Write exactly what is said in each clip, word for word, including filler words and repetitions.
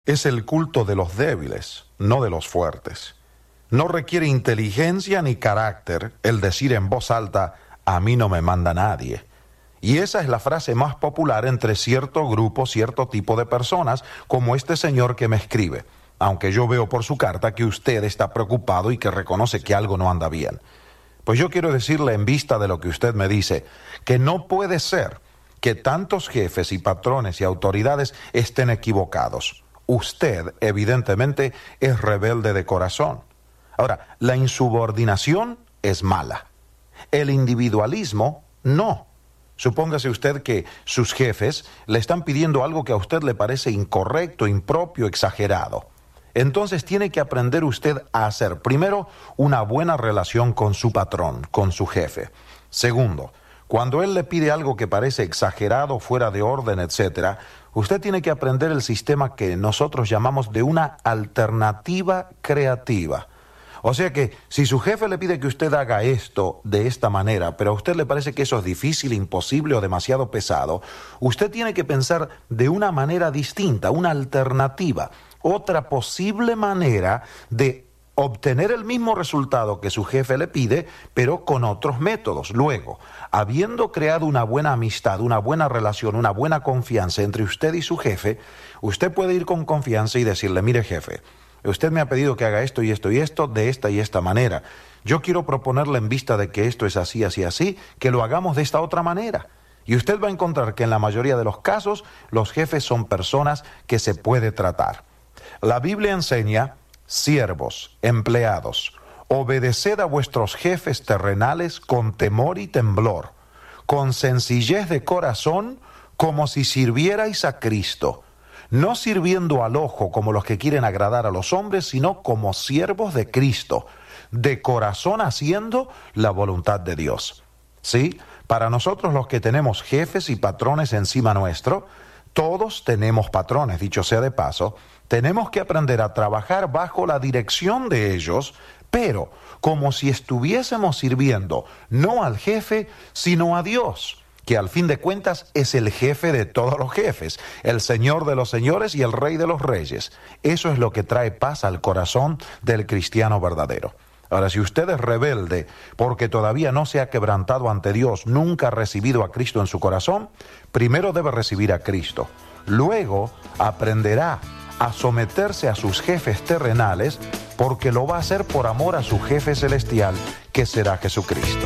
es el culto de los débiles, no de los fuertes. No requiere inteligencia ni carácter el decir en voz alta, a mí no me manda nadie. Y esa es la frase más popular entre cierto grupo, cierto tipo de personas, como este señor que me escribe, aunque yo veo por su carta que usted está preocupado y que reconoce que algo no anda bien. Pues yo quiero decirle, en vista de lo que usted me dice, que no puede ser que tantos jefes y patrones y autoridades estén equivocados. Usted, evidentemente, es rebelde de corazón. Ahora, la insubordinación es mala. El individualismo, no. Supóngase usted que sus jefes le están pidiendo algo que a usted le parece incorrecto, impropio, exagerado. Entonces tiene que aprender usted a hacer, primero, una buena relación con su patrón, con su jefe. Segundo, cuando él le pide algo que parece exagerado, fuera de orden, etcétera, usted tiene que aprender el sistema que nosotros llamamos de una alternativa creativa. O sea que si su jefe le pide que usted haga esto de esta manera, pero a usted le parece que eso es difícil, imposible o demasiado pesado, usted tiene que pensar de una manera distinta, una alternativa, otra posible manera de obtener el mismo resultado que su jefe le pide, pero con otros métodos. Luego, habiendo creado una buena amistad, una buena relación, una buena confianza entre usted y su jefe, usted puede ir con confianza y decirle, mire jefe, usted me ha pedido que haga esto y esto y esto de esta y esta manera. Yo quiero proponerle, en vista de que esto es así, así, así, que lo hagamos de esta otra manera. Y usted va a encontrar que en la mayoría de los casos, los jefes son personas que se puede tratar. La Biblia enseña, siervos, empleados, obedeced a vuestros jefes terrenales con temor y temblor, con sencillez de corazón, como si sirvierais a Cristo, no sirviendo al ojo como los que quieren agradar a los hombres, sino como siervos de Cristo, de corazón haciendo la voluntad de Dios. ¿Sí? Para nosotros los que tenemos jefes y patrones encima nuestro, todos tenemos patrones, dicho sea de paso, tenemos que aprender a trabajar bajo la dirección de ellos, pero como si estuviésemos sirviendo no al jefe, sino a Dios, que al fin de cuentas es el jefe de todos los jefes, el Señor de los señores y el Rey de los reyes. Eso es lo que trae paz al corazón del cristiano verdadero. Ahora, si usted es rebelde porque todavía no se ha quebrantado ante Dios, nunca ha recibido a Cristo en su corazón, primero debe recibir a Cristo. Luego aprenderá a someterse a sus jefes terrenales, porque lo va a hacer por amor a su jefe celestial, que será Jesucristo.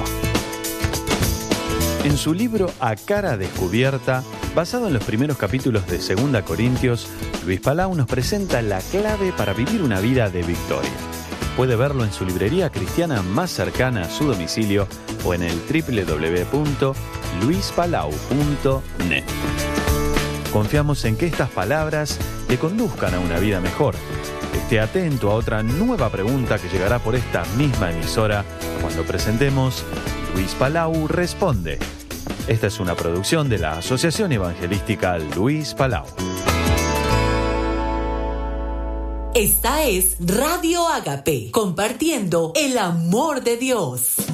En su libro A Cara Descubierta, basado en los primeros capítulos de Segunda Corintios, Luis Palau nos presenta la clave para vivir una vida de victoria. Puede verlo en su librería cristiana más cercana a su domicilio o en el doble u doble u doble u punto luis palau punto net. Confiamos en que estas palabras te conduzcan a una vida mejor. Esté atento a otra nueva pregunta que llegará por esta misma emisora cuando presentemos Luis Palau Responde. Esta es una producción de la Asociación Evangelística Luis Palau. Esta es Radio Agape, compartiendo el amor de Dios.